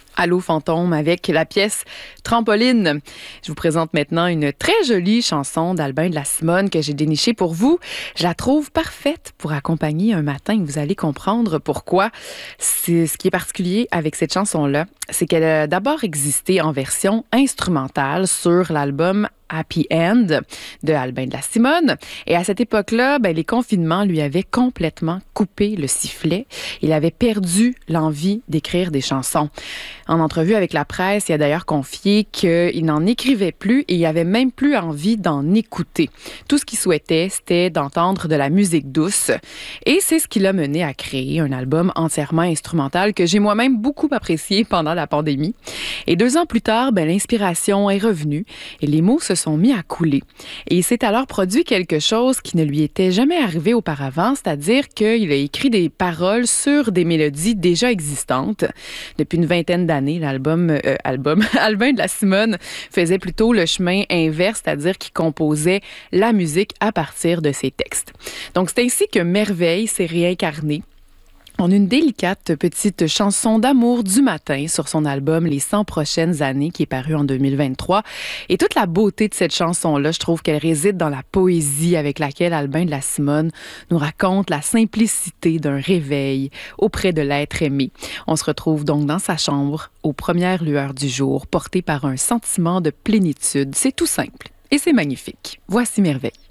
Allô Fantôme avec la pièce Trampoline. Je vous présente maintenant une très jolie chanson d'Albin de la Simone que j'ai dénichée pour vous. Je la trouve parfaite pour accompagner un matin et vous allez comprendre pourquoi. C'est ce qui est particulier avec cette chanson-là, c'est qu'elle a d'abord existé en version instrumentale sur l'album Happy End de Albin de la Simone. Et à cette époque-là, les confinements lui avaient complètement coupé le sifflet. Il avait perdu l'envie d'écrire des chansons. En entrevue avec la presse, il a d'ailleurs confié qu'il n'en écrivait plus et il avait même plus envie d'en écouter. Tout ce qu'il souhaitait, c'était d'entendre de la musique douce. Et c'est ce qui l'a mené à créer un album entièrement instrumental que j'ai moi-même beaucoup apprécié pendant la pandémie. Et 2 ans plus tard, l'inspiration est revenue et les mots se sont mis à couler. Et il s'est alors produit quelque chose qui ne lui était jamais arrivé auparavant, c'est-à-dire qu'il a écrit des paroles sur des mélodies déjà existantes. Depuis une vingtaine d'années, Albin de la Simone faisait plutôt le chemin inverse, c'est-à-dire qu'il composait la musique à partir de ses textes. Donc c'est ainsi que Merveille s'est réincarné en une délicate petite chanson d'amour du matin sur son album Les 100 prochaines années qui est paru en 2023. Et toute la beauté de cette chanson-là, je trouve qu'elle réside dans la poésie avec laquelle Albin de la Simone nous raconte la simplicité d'un réveil auprès de l'être aimé. On se retrouve donc dans sa chambre aux premières lueurs du jour, porté par un sentiment de plénitude. C'est tout simple et c'est magnifique. Voici Merveille.